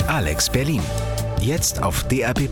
Alex Berlin. Jetzt auf DAB+.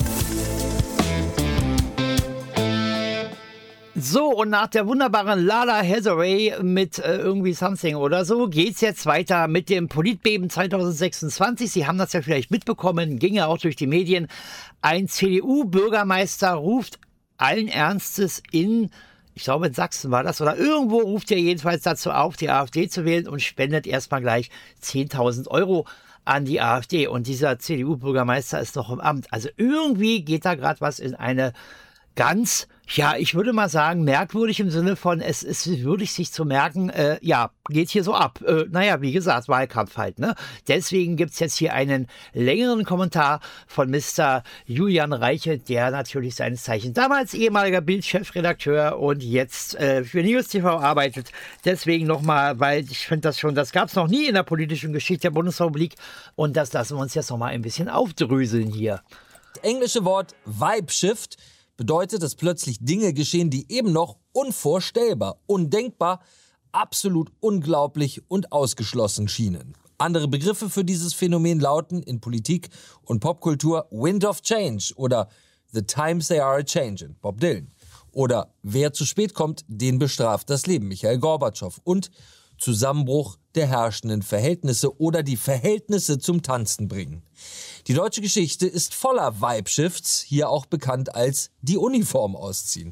So, und nach der wunderbaren Lala Hathaway mit irgendwie Something oder so, geht's jetzt weiter mit dem Politbeben 2026. Sie haben das ja vielleicht mitbekommen, ging ja auch durch die Medien. Ein CDU-Bürgermeister ruft allen Ernstes ich glaube in Sachsen war das, oder irgendwo ruft er jedenfalls dazu auf, die AfD zu wählen und spendet erstmal gleich 10.000 Euro an die AfD. Und dieser CDU-Bürgermeister ist noch im Amt. Also irgendwie geht da gerade was in eine ganz, ich würde mal sagen, merkwürdig im Sinne von, es ist würdig sich zu merken, geht hier so ab. Wie gesagt, Wahlkampf halt, ne? Deswegen gibt's jetzt hier einen längeren Kommentar von Mr. Julian Reiche, der natürlich seines Zeichens damals ehemaliger Bild-Chefredakteur und jetzt für News TV arbeitet. Deswegen nochmal, weil ich finde das gab's noch nie in der politischen Geschichte der Bundesrepublik und das lassen wir uns jetzt nochmal ein bisschen aufdröseln hier. Das englische Wort Vibe Shift bedeutet, dass plötzlich Dinge geschehen, die eben noch unvorstellbar, undenkbar, absolut unglaublich und ausgeschlossen schienen. Andere Begriffe für dieses Phänomen lauten in Politik und Popkultur Wind of Change oder The Times They Are a-Changin', Bob Dylan. Oder wer zu spät kommt, den bestraft das Leben, Michail Gorbatschow. Und Zusammenbruch der herrschenden Verhältnisse oder die Verhältnisse zum Tanzen bringen. Die deutsche Geschichte ist voller Vibe-Shifts, hier auch bekannt als die Uniform ausziehen.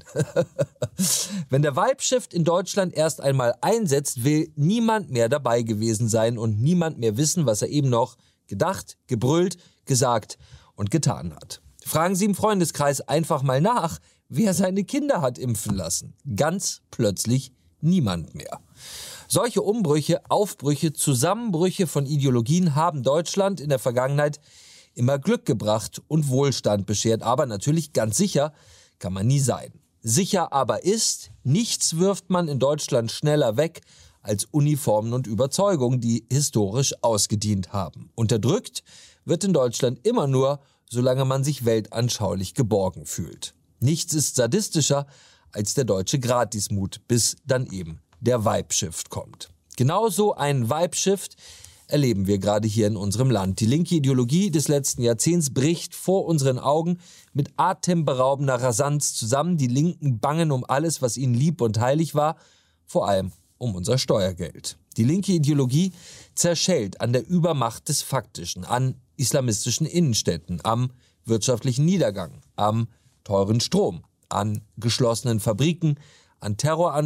Wenn der Vibe-Shift in Deutschland erst einmal einsetzt, will niemand mehr dabei gewesen sein und niemand mehr wissen, was er eben noch gedacht, gebrüllt, gesagt und getan hat. Fragen Sie im Freundeskreis einfach mal nach, wer seine Kinder hat impfen lassen. Ganz plötzlich niemand mehr. Solche Umbrüche, Aufbrüche, Zusammenbrüche von Ideologien haben Deutschland in der Vergangenheit immer Glück gebracht und Wohlstand beschert. Aber natürlich ganz sicher kann man nie sein. Sicher aber ist, nichts wirft man in Deutschland schneller weg als Uniformen und Überzeugungen, die historisch ausgedient haben. Unterdrückt wird in Deutschland immer nur, solange man sich weltanschaulich geborgen fühlt. Nichts ist sadistischer als der deutsche Gratismut, bis dann eben der Vibe-Shift kommt. Genauso einen Vibe-Shift erleben wir gerade hier in unserem Land. Die linke Ideologie des letzten Jahrzehnts bricht vor unseren Augen mit atemberaubender Rasanz zusammen. Die Linken bangen um alles, was ihnen lieb und heilig war, vor allem um unser Steuergeld. Die linke Ideologie zerschellt an der Übermacht des Faktischen, an islamistischen Innenstädten, am wirtschaftlichen Niedergang, am teuren Strom, an geschlossenen Fabriken, an Terroranschlägen,